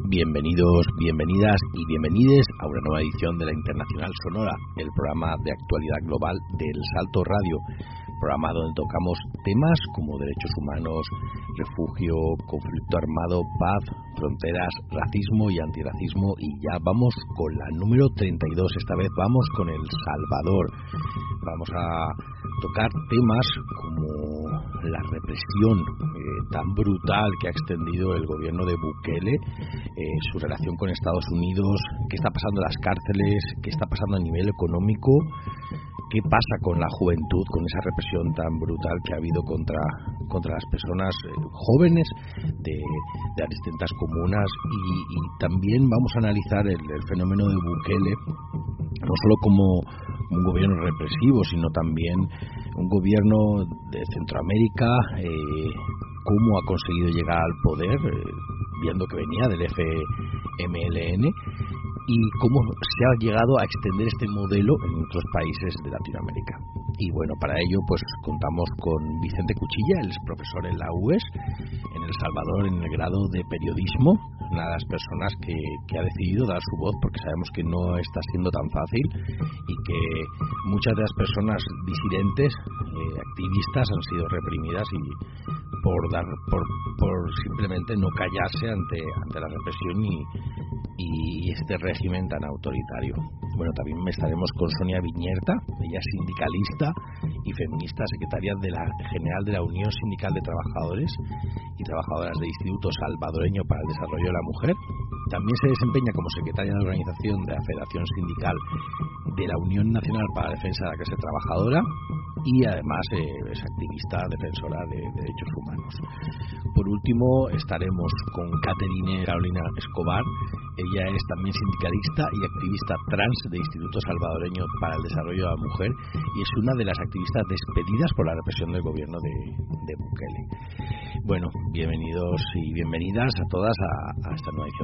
Bienvenidos, bienvenidas y bienvenides a una nueva edición de la Internacional Sonora, el programa de actualidad global del Salto Radio, programa donde tocamos temas como derechos humanos, refugio, conflicto armado, paz, fronteras, racismo y antirracismo. Y ya vamos con la número 32, esta vez vamos con El Salvador. Vamos a tocar temas como la represión tan brutal que ha extendido el gobierno de Bukele, su relación con Estados Unidos, qué está pasando en las cárceles, qué está pasando a nivel económico, qué pasa con la juventud, con esa represión tan brutal que ha habido contra las personas jóvenes de las distintas comunas, y también vamos a analizar el fenómeno de Bukele, no solo como un gobierno represivo, sino también un gobierno de Centroamérica, cómo ha conseguido llegar al poder, viendo que venía del FMLN, y cómo se ha llegado a extender este modelo en otros países de Latinoamérica. Y bueno, para ello pues contamos con Vicente Cuchilla, él es profesor en la UES, en El Salvador, en el grado de periodismo, una de las personas que ha decidido dar su voz, porque sabemos que no está siendo tan fácil y que muchas de las personas disidentes, activistas, han sido reprimidas y por simplemente no callarse ante la represión y este régimen tan autoritario. Bueno, también estaremos con Sonia Viñerta, ella es sindicalista y feminista, secretaria general de la Unión Sindical de Trabajadores y Trabajadoras del Instituto Salvadoreño para el Desarrollo de la Mujer. También se desempeña como secretaria de organización de la Federación Sindical de la Unión Nacional para la Defensa de la Clase Trabajadora, y además es activista defensora de derechos humanos. Por último estaremos con Caterine Carolina Escobar. Ella es también sindicalista y activista trans del Instituto Salvadoreño para el Desarrollo de la Mujer, y es una de las activistas despedidas por la represión del gobierno de Bukele. Bueno, bienvenidos y bienvenidas a todas a esta nueva edición